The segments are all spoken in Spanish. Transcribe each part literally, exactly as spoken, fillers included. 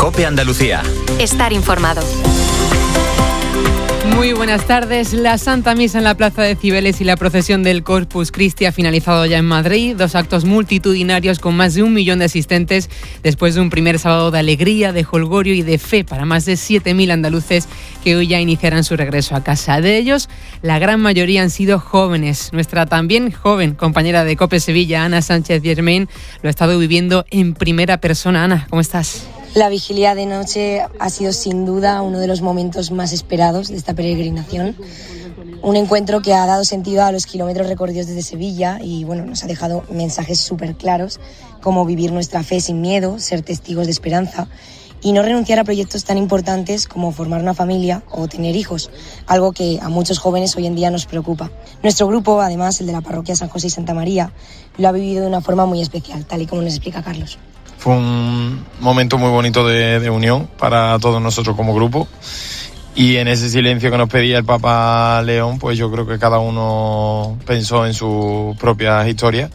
COPE Andalucía. Estar informado. Muy buenas tardes. La Santa Misa en la Plaza de Cibeles y la procesión del Corpus Christi ha finalizado ya en Madrid. Dos actos multitudinarios con más de un millón de asistentes después de un primer sábado de alegría, de jolgorio y de fe para más de siete mil andaluces que hoy ya iniciarán su regreso a casa. De ellos, la gran mayoría han sido jóvenes. Nuestra también joven compañera de COPE Sevilla, Ana Sánchez Germain, lo ha estado viviendo en primera persona. Ana, ¿cómo estás? La vigilia de noche ha sido sin duda uno de los momentos más esperados de esta peregrinación. Un encuentro que ha dado sentido a los kilómetros recorridos desde Sevilla y bueno, nos ha dejado mensajes súper claros como vivir nuestra fe sin miedo, ser testigos de esperanza y no renunciar a proyectos tan importantes como formar una familia o tener hijos, algo que a muchos jóvenes hoy en día nos preocupa. Nuestro grupo, además el de la parroquia San José y Santa María, lo ha vivido de una forma muy especial, tal y como nos explica Carlos. Fue un momento muy bonito de, de unión para todos nosotros como grupo y en ese silencio que nos pedía el Papa León, pues yo creo que cada uno pensó en sus propias historias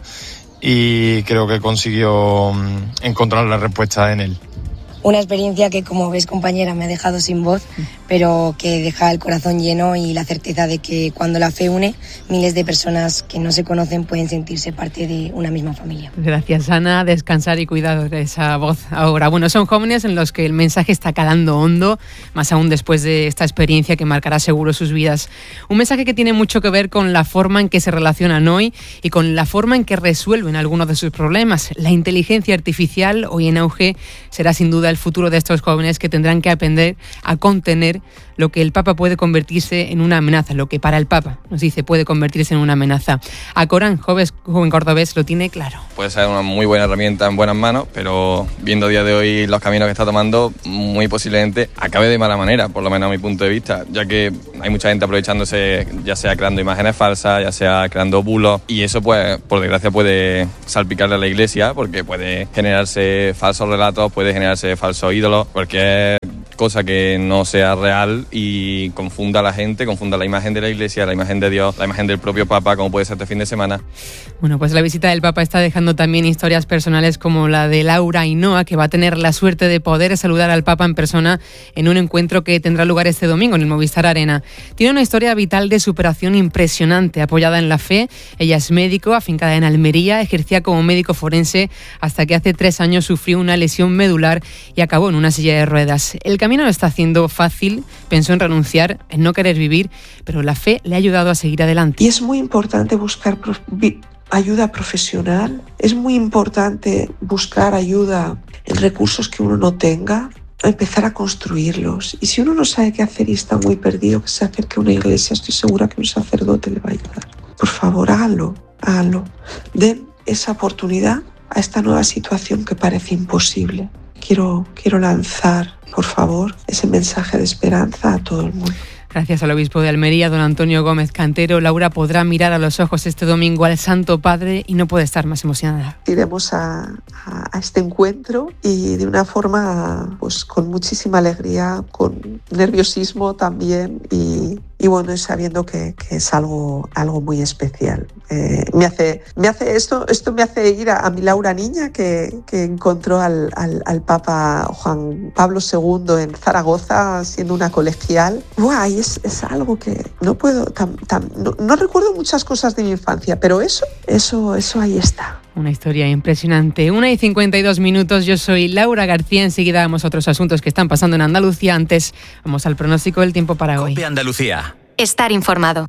y creo que consiguió encontrar la respuesta en él. Una experiencia que, como ves, compañera, me ha dejado sin voz, pero que deja el corazón lleno y la certeza de que cuando la fe une, miles de personas que no se conocen pueden sentirse parte de una misma familia. Gracias, Ana. Descansar y cuidado de esa voz ahora. Bueno, son jóvenes en los que el mensaje está calando hondo, más aún después de esta experiencia que marcará seguro sus vidas. Un mensaje que tiene mucho que ver con la forma en que se relacionan hoy y con la forma en que resuelven algunos de sus problemas. La inteligencia artificial, hoy en auge, será sin duda el futuro de estos jóvenes que tendrán que aprender a contener lo que el Papa puede convertirse en una amenaza, lo que para el Papa, nos dice, puede convertirse en una amenaza. A Corán, joven, joven cordobés, lo tiene claro. Puede ser una muy buena herramienta en buenas manos, pero viendo a día de hoy los caminos que está tomando, muy posiblemente acabe de mala manera, por lo menos a mi punto de vista, ya que hay mucha gente aprovechándose, ya sea creando imágenes falsas, ya sea creando bulos, y eso pues, por desgracia, puede salpicarle a la Iglesia, porque puede generarse falsos relatos, puede generarse falsos ídolos, cualquier cosa que no sea real y confunda a la gente, confunda la imagen de la Iglesia, la imagen de Dios, la imagen del propio Papa, como puede ser este fin de semana. Bueno, pues la visita del Papa está dejando también historias personales como la de Laura Ainhoa, que va a tener la suerte de poder saludar al Papa en persona en un encuentro que tendrá lugar este domingo en el Movistar Arena. Tiene una historia vital de superación impresionante, apoyada en la fe. Ella es médico, afincada en Almería, ejercía como médico forense hasta que hace tres años sufrió una lesión medular y acabó en una silla de ruedas. El camino lo está haciendo fácil, pensó en renunciar, en no querer vivir, pero la fe le ha ayudado a seguir adelante. Y es muy importante buscar prof- ayuda profesional, es muy importante buscar ayuda en recursos que uno no tenga, empezar a construirlos. Y si uno no sabe qué hacer y está muy perdido, que se acerque a una iglesia, estoy segura que un sacerdote le va a ayudar. Por favor, hágalo, hágalo. Den esa oportunidad a esta nueva situación que parece imposible. Quiero, quiero lanzar, por favor, ese mensaje de esperanza a todo el mundo. Gracias al obispo de Almería, don Antonio Gómez Cantero, Laura podrá mirar a los ojos este domingo al Santo Padre y no puede estar más emocionada. Iremos a, a, a este encuentro y de una forma pues con muchísima alegría, con nerviosismo también y, y bueno, sabiendo que, que es algo, algo muy especial. Eh, me hace, me hace esto, esto me hace ir a, a mi Laura niña que, que encontró al, al, al Papa Juan Pablo segundo en Zaragoza siendo una colegial. ¡Guay! Es, es algo que no puedo, tan, tan, no, no recuerdo muchas cosas de mi infancia, pero eso, eso, eso ahí está. Una historia impresionante. Una y cincuenta y dos minutos. Yo soy Laura García. Enseguida vamos a otros asuntos que están pasando en Andalucía. Antes, vamos al pronóstico del tiempo para hoy. COPE Andalucía. Estar informado.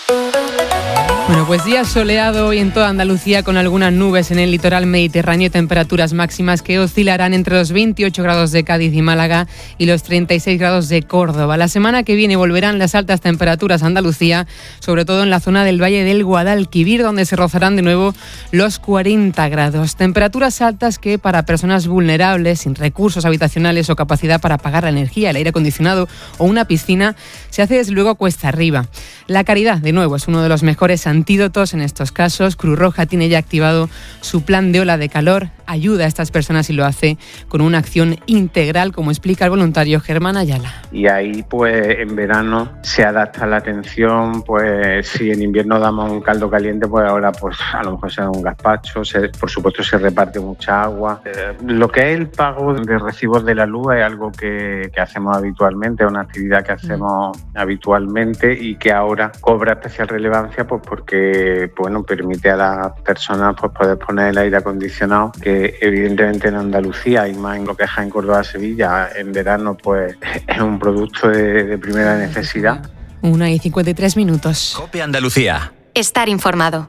Bueno, pues día soleado hoy en toda Andalucía con algunas nubes en el litoral mediterráneo, temperaturas máximas que oscilarán entre los veintiocho grados de Cádiz y Málaga y los treinta y seis grados de Córdoba. La semana que viene volverán las altas temperaturas a Andalucía, sobre todo en la zona del Valle del Guadalquivir, donde se rozarán de nuevo los cuarenta grados. Temperaturas altas que para personas vulnerables, sin recursos habitacionales o capacidad para pagar la energía, el aire acondicionado o una piscina, se hace desde luego cuesta arriba. La caridad, de nuevo, es uno de los mejores antídotos en estos casos. Cruz Roja tiene ya activado su plan de ola de calor ayuda a estas personas y lo hace con una acción integral, como explica el voluntario Germán Ayala. Y ahí, pues, en verano se adapta la atención, pues, si en invierno damos un caldo caliente, pues ahora, pues, a lo mejor se da un gazpacho, se, por supuesto se reparte mucha agua. Eh, lo que es el pago de recibos de la luz es algo que, que hacemos habitualmente, es una actividad que hacemos mm. habitualmente y que ahora cobra especial relevancia, pues porque, bueno, permite a las personas, pues, poder poner el aire acondicionado, que evidentemente en Andalucía y más en lo que es en Córdoba, Sevilla, en verano, pues es un producto de, de primera necesidad. Una y cincuenta y tres minutos. COPE Andalucía. Estar informado.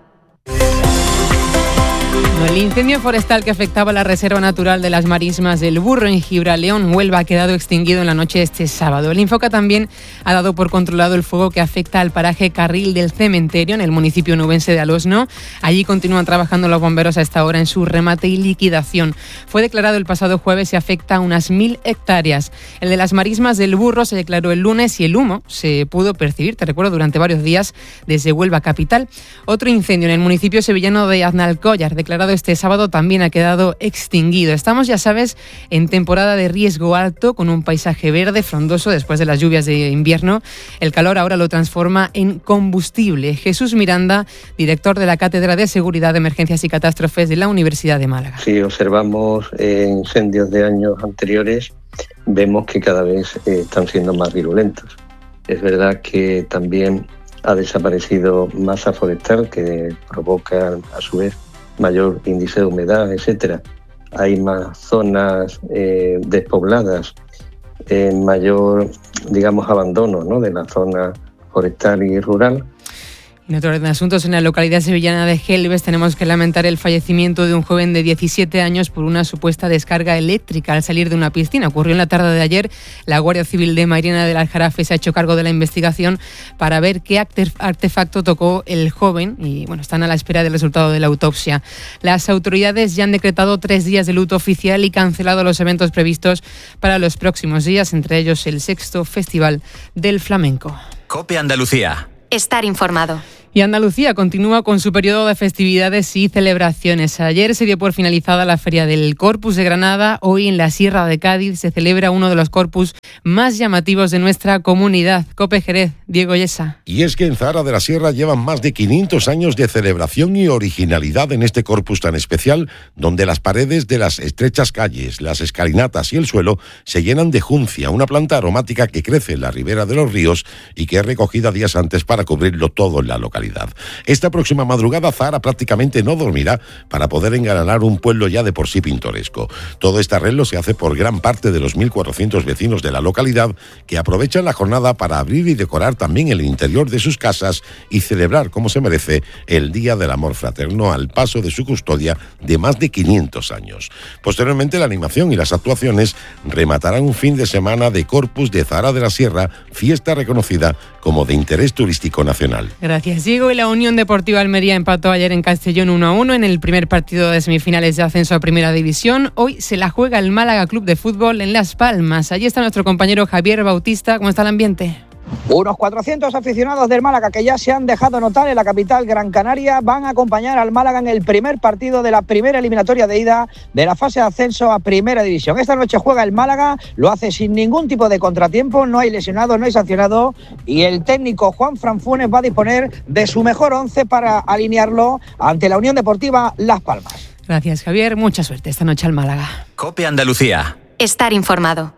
El incendio forestal que afectaba la Reserva Natural de las Marismas del Burro en Gibraleón, Huelva, ha quedado extinguido en la noche de este sábado. El Infoca también ha dado por controlado el fuego que afecta al paraje Carril del Cementerio, en el municipio nubense de Alosno. Allí continúan trabajando los bomberos a esta hora en su remate y liquidación. Fue declarado el pasado jueves y afecta a unas mil hectáreas. El de las Marismas del Burro se declaró el lunes y el humo se pudo percibir, te recuerdo, durante varios días desde Huelva capital. Otro incendio en el municipio sevillano de Aznalcóllar, declarado este sábado, también ha quedado extinguido. Estamos, ya sabes, en temporada de riesgo alto, con un paisaje verde frondoso después de las lluvias de invierno. El calor ahora lo transforma en combustible. Jesús Miranda, director de la Cátedra de Seguridad de Emergencias y Catástrofes de la Universidad de Málaga. Si observamos eh, incendios de años anteriores, vemos que cada vez eh, están siendo más virulentos. Es verdad que también ha desaparecido masa forestal, que provoca a su vez mayor índice de humedad, etcétera. Hay más zonas eh, despobladas, eh, mayor, digamos, abandono, ¿no?, de la zona forestal y rural. En otro orden de asuntos, en la localidad sevillana de Gelbes tenemos que lamentar el fallecimiento de un joven de diecisiete años por una supuesta descarga eléctrica al salir de una piscina. Ocurrió en la tarde de ayer. La Guardia Civil de Mairena del Aljarafe se ha hecho cargo de la investigación para ver qué artefacto tocó el joven y, bueno, están a la espera del resultado de la autopsia. Las autoridades ya han decretado tres días de luto oficial y cancelado los eventos previstos para los próximos días, entre ellos el sexto Festival del Flamenco. COPE Andalucía. Estar informado. Y Andalucía continúa con su periodo de festividades y celebraciones. Ayer se dio por finalizada la Feria del Corpus de Granada. Hoy en la Sierra de Cádiz se celebra uno de los corpus más llamativos de nuestra comunidad. COPE Jerez, Diego Yesa. Y es que en Zahara de la Sierra llevan más de quinientos años de celebración y originalidad en este corpus tan especial, donde las paredes de las estrechas calles, las escalinatas y el suelo se llenan de juncia, una planta aromática que crece en la ribera de los ríos y que es recogida días antes para cubrirlo todo en la localidad. Esta próxima madrugada Zahara prácticamente no dormirá para poder engalanar un pueblo ya de por sí pintoresco. Todo este arreglo se hace por gran parte de los mil cuatrocientos vecinos de la localidad, que aprovechan la jornada para abrir y decorar también el interior de sus casas y celebrar, como se merece, el Día del Amor Fraterno al paso de su custodia de más de quinientos años. Posteriormente, la animación y las actuaciones rematarán un fin de semana de Corpus de Zahara de la Sierra, fiesta reconocida como de interés turístico nacional. Gracias, Diego. Y la Unión Deportiva Almería empató ayer en Castellón uno a uno en el primer partido de semifinales de ascenso a Primera División. Hoy se la juega el Málaga Club de Fútbol en Las Palmas. Allí está nuestro compañero Javier Bautista. ¿Cómo está el ambiente? Unos cuatrocientos aficionados del Málaga, que ya se han dejado notar en la capital Gran Canaria, van a acompañar al Málaga en el primer partido de la primera eliminatoria de ida de la fase de ascenso a Primera División. Esta noche juega el Málaga, lo hace sin ningún tipo de contratiempo, no hay lesionado, no hay sancionado, y el técnico Juan Fran Funes va a disponer de su mejor once para alinearlo ante la Unión Deportiva Las Palmas. Gracias, Javier. Mucha suerte esta noche al Málaga. COPE Andalucía. Estar informado.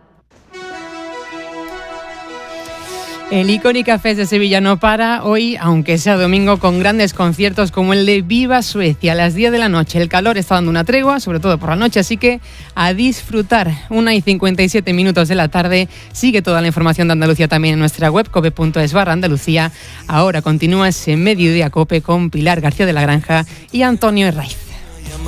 El Icónica Fest de Sevilla no para hoy, aunque sea domingo, con grandes conciertos como el de Viva Suecia a las diez de la noche. El calor está dando una tregua, sobre todo por la noche, así que a disfrutar. Una y cincuenta y siete minutos de la tarde. Sigue toda la información de Andalucía también en nuestra web, cope punto es barra Andalucía. Ahora continúa ese Mediodía Cope con Pilar García de la Granja y Antonio Herraiz.